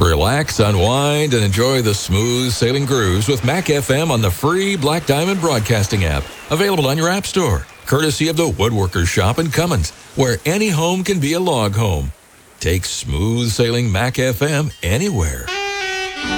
Relax, unwind, and enjoy the smooth sailing grooves with Mac FM on the free Black Diamond Broadcasting app. Available on your app store, courtesy of the Woodworkers Shop in Cummins, where any home can be a log home. Take smooth sailing Mac FM anywhere.